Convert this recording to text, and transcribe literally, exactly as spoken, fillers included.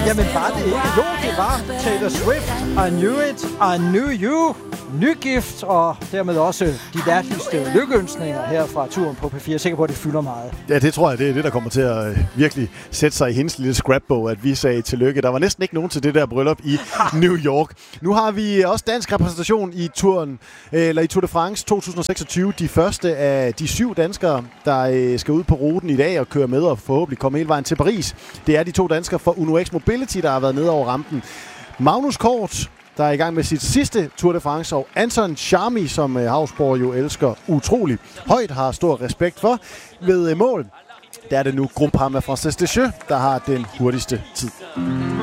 Jamen var det ikke? Jo, det var Taylor Swift. I knew it, I knew you. Nygift, og dermed også de hjerteligste lykkeønsninger her fra turen på P fire. Jeg er sikker på, at det fylder meget. Ja, det tror jeg, det er det, der kommer til at øh, virkelig sætte sig i hendes lille scrapbog, at vi sagde tillykke. Der var næsten ikke nogen til det der bryllup i New York. Nu har vi også dansk repræsentation i turen, eller i Tour de France to tusind seksogtyve. De første af de syv danskere, der øh, skal ud på ruten i dag og køre med og forhåbentlig komme hele vejen til Paris. Det er de to danskere fra Uno X Mobility, der har været nede over rampen. Magnus Kort, der er i gang med sit sidste Tour de France, og Anton Charmy, som øh, Hausborg jo elsker utrolig højt, har stor respekt for. Ved øh, mål, der er det nu Groupama Française Deschaux, der har den hurtigste tid.